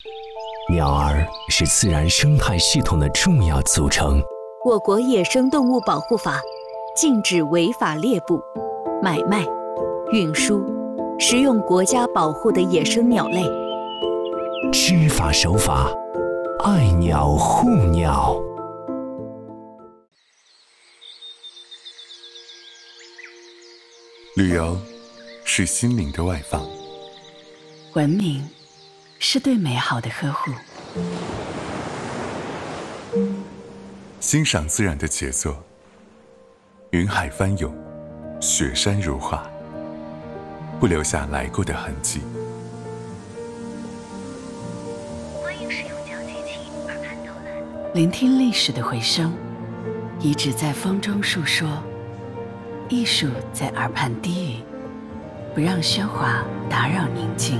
鸟儿是自然生态系统的重要组成。 我国野生动物保护法禁止违法猎捕、买卖、运输、食用国家保护的野生鸟类。 知法守法，爱鸟护鸟。 旅游是心灵的外放， 文明是对美好的呵护。 欣赏自然的杰作，云海翻涌，雪山如画，不留下来过的痕迹。 欢迎使用脚机器耳畔导览， 聆听历史的回声，遗址在风中述说，艺术在耳畔低语，不让喧哗打扰宁静。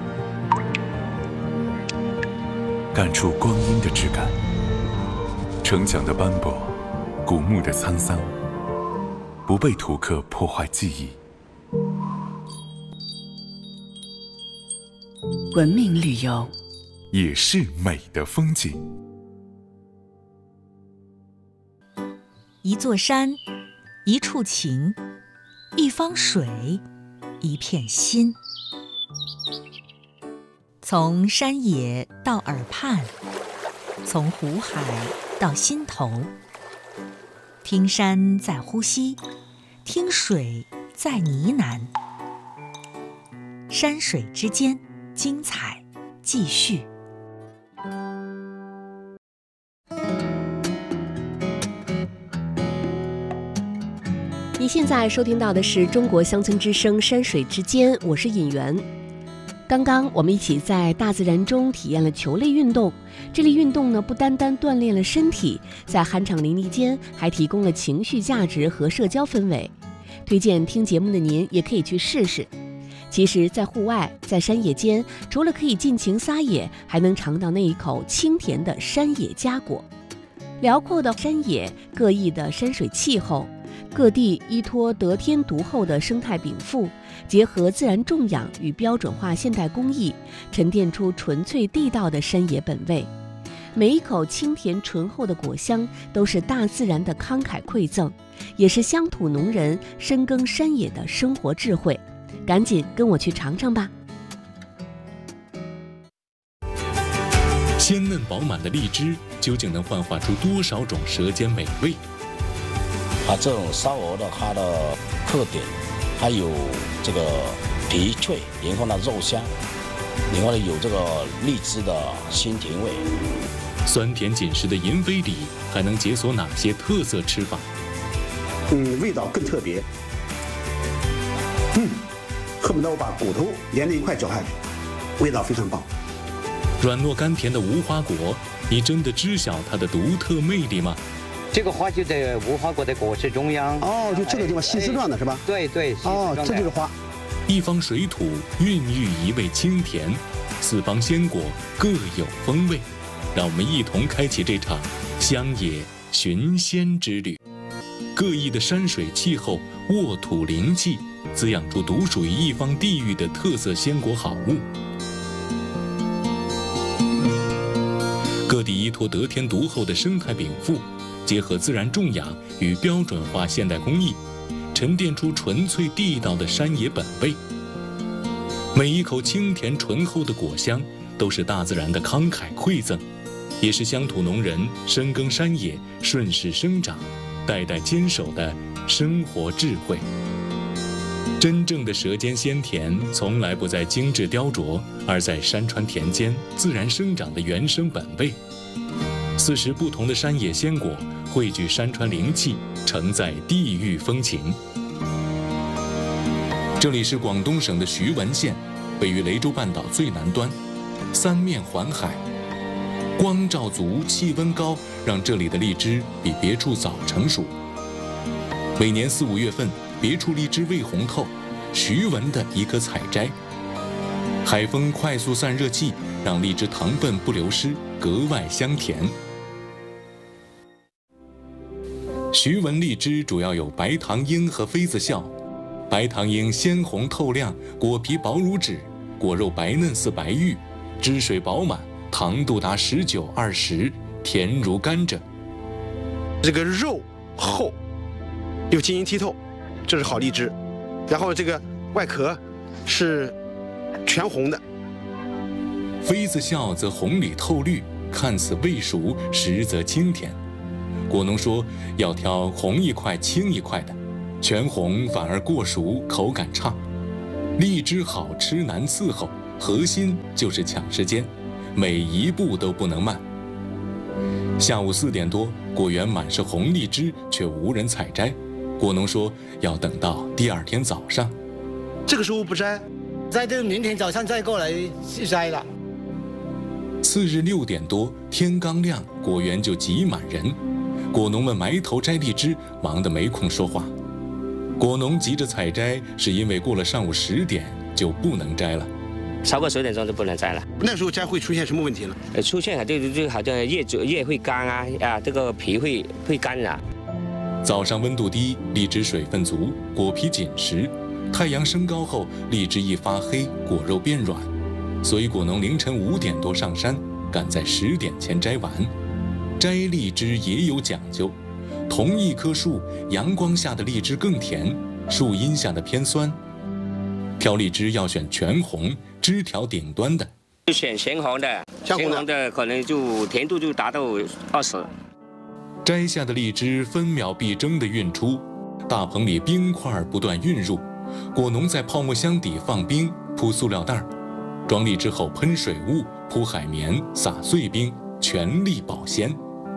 感触光阴的质感，城墙的斑驳，古墓的沧桑，不被图刻破坏记忆。 文明旅游也是美的风景。 一座山，一处情，一方水，一片心。从山野到耳畔，从湖海到心头，听山在呼吸，听水在呢喃。山水之间，精彩继续。 你现在收听到的是中国乡村之声山水之间，我是尹媛。刚刚我们一起在大自然中体验了球类运动，这类运动呢不单单锻炼了身体，在酣畅淋漓间还提供了情绪价值和社交氛围。推荐听节目的您也可以去试试。其实在户外，在山野间，除了可以尽情撒野，还能尝到那一口清甜的山野佳果。辽阔的山野，各异的山水气候，各地依托得天独厚的生态禀赋，结合自然种养与标准化现代工艺，沉淀出纯粹地道的山野本味。每一口清甜醇厚的果香，都是大自然的慷慨馈赠，也是乡土农人深耕山野的生活智慧。赶紧跟我去尝尝吧！ 鲜嫩饱满的荔枝究竟能幻化出多少种舌尖美味？ 这种烧鹅的它的特点，还有这个皮脆，然后呢肉香，然后呢有这个荔枝的鲜甜味。 酸甜紧实的银飞里还能解锁哪些特色吃法？ 味道更特别。恨不得我把骨头连着一块嚼下去，味道非常棒。 软糯甘甜的无花果，你真的知晓它的独特魅力吗？ 这个花就在无花果的果实中央。 就这个地方细丝状的是吧？ 对， 这就是花。 一方水土孕育一味清甜，四方鲜果各有风味。让我们一同开启这场乡野寻仙之旅。各异的山水气候，沃土灵气，滋养出独属于一方地域的特色鲜果好物。各地依托得天独厚的生态禀赋，结合自然种养与标准化现代工艺，沉淀出纯粹地道的山野本味。每一口清甜醇厚的果香，都是大自然的慷慨馈赠，也是乡土农人深耕山野、顺势生长、代代坚守的生活智慧。真正的舌尖鲜甜，从来不在精致雕琢，而在山川田间自然生长的原生本味。40不同的山野鲜果，汇聚山川灵气，承载地域风情。这里是广东省的徐闻县，位于雷州半岛最南端，三面环海，光照足，气温高，让这里的荔枝比别处早成熟。每年4、5月份，别处荔枝未红透，徐闻的一颗采摘。海风快速散热气，让荔枝糖分不流失，格外香甜。徐闻荔枝主要有白糖樱和妃子笑。白糖樱鲜红透亮，果皮薄如纸，果肉白嫩似白玉，汁水饱满， 糖度达19、20，甜如甘蔗。 这个肉厚，又晶莹剔透，这是好荔枝。然后这个外壳是全红的。 妃子笑则红里透绿，看似未熟，实则清甜。果农说要挑红一块青一块的，全红反而过熟，口感差。荔枝好吃难伺候，核心就是抢时间，每一步都不能慢。下午4点多，果园满是红荔枝，却无人采摘。果农说要等到第2天早上。 这个时候不摘， 摘就明天早上再过来去摘了。 次日6点多，天刚亮，果园就挤满人，果农们埋头摘荔枝，忙得没空说话。果农急着采摘，是因为过了上午10点就不能摘了。 超过10点钟就不能摘了。 那时候摘会出现什么问题呢？ 出现就好像叶会干啊，这个皮会干了。 早上温度低，荔枝水分足，果皮紧实。太阳升高后，荔枝一发黑，果肉变软，所以果农凌晨5点多上山，赶在10点前摘完。摘荔枝也有讲究，同一棵树，阳光下的荔枝更甜，树荫下的偏酸。挑荔枝要选全红，枝条顶端的。 就选全红的，全红的可能就甜度就达到20。 摘下的荔枝分秒必争地运出，大棚里冰块不断运入。果农在泡沫箱底放冰，铺塑料袋，装荔枝后喷水雾，铺海绵，撒碎冰，全力保鲜。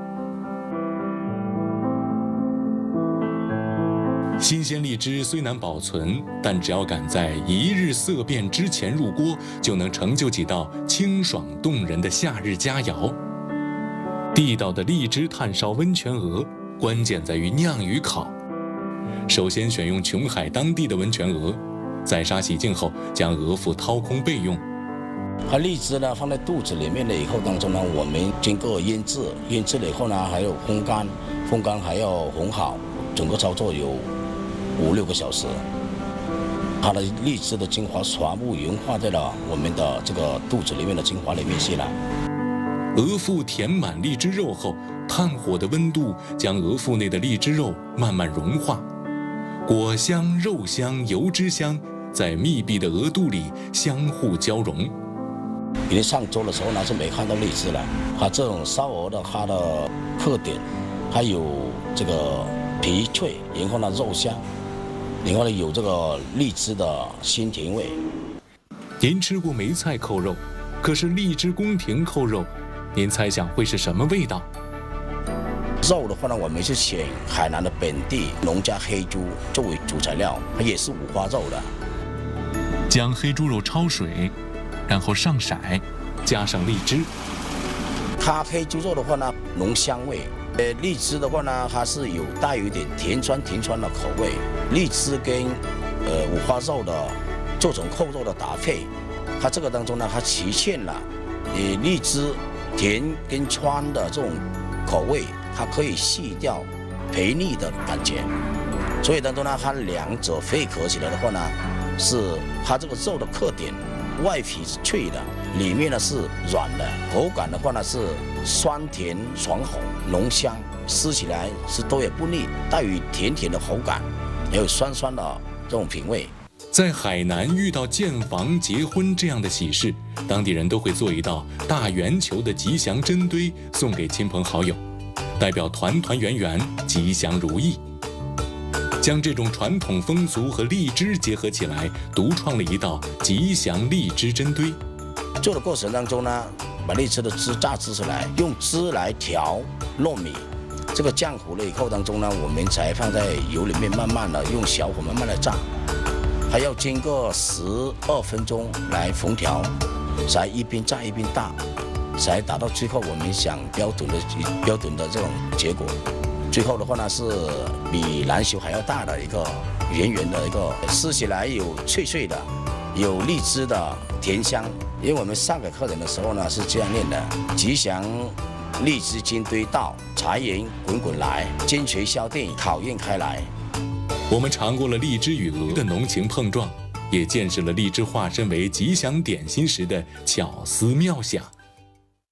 新鲜荔枝虽难保存，但只要赶在1日色变之前入锅，就能成就几道清爽动人的夏日佳肴。地道的荔枝炭烧温泉鹅，关键在于酿与烤。首先选用琼海当地的温泉鹅，宰杀洗净后，将鹅腹掏空备用。 把荔枝呢放在肚子里面了以后当中呢，我们经过腌制，腌制了以后呢，还有烘干，烘干还要烘好，整个操作有5、6个小时。它的荔枝的精华全部融化在了我们的这个肚子里面的精华里面去了。 鹅腹填满荔枝肉后，炭火的温度将鹅腹内的荔枝肉慢慢融化，果香、肉香、油脂香在密闭的鹅肚里相互交融。 因为上桌的时候呢是没看到荔枝了，它这种烧鹅的它的特点，它有这个皮脆，然后呢肉香，然后呢有这个荔枝的鲜甜味。 您吃过梅菜扣肉，可是荔枝宫廷扣肉，您猜想会是什么味道？ 肉的话呢，我们是选海南的本地农家黑猪作为主材料，它也是五花肉的。 将黑猪肉焯水，然后上色，加上荔枝。 它黑猪肉的话呢，浓香味。荔枝的话呢，它是带有一点甜酸的口味。荔枝跟五花肉的这种扣肉的搭配，它这个当中呢，它体现了荔枝甜跟酸的这种口味，它可以去掉培腻的感觉。所以当中呢，它两者配合起来的话呢，是它这个肉的特点。外皮是脆的，里面呢是软的，口感的话呢是酸甜爽口浓香，吃起来是都也不腻，带有甜甜的口感，也有酸酸的这种品味。 在海南遇到建房、结婚这样的喜事，当地人都会做一道大圆球的吉祥针堆送给亲朋好友，代表团团圆圆、吉祥如意。将这种传统风俗和荔枝结合起来，独创了一道吉祥荔枝针堆。 做的过程当中呢，把荔枝的汁榨汁出来，用汁来调糯米。这个浆糊了以后当中呢，我们才放在油里面，慢慢的用小火慢慢的炸，还要经过12分钟来烹调，才一边炸一边大，才达到最后我们想标准的这种结果。最后的话呢，是比篮球还要大的一个圆圆的一个，吃起来有脆脆的，有荔枝的甜香。因为我们上给客人的时候呢是这样念的：吉祥荔枝金堆到，财源滚滚来，金锤销店考验开来。 我们尝过了荔枝与鹅的浓情碰撞，也见识了荔枝化身为吉祥点心时的巧思妙想。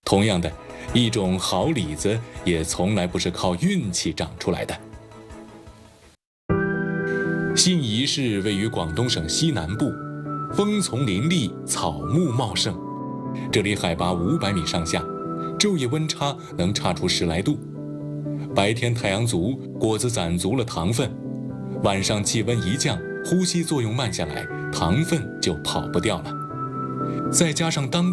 同样的，一种好李子也从来不是靠运气长出来的。信宜市位于广东省西南部，枫丛林立，草木茂盛。这里海拔500米上下，昼夜温差能差出10来度。白天太阳足，果子攒足了糖分；晚上气温一降，呼吸作用慢下来，糖分就跑不掉了。再加上当地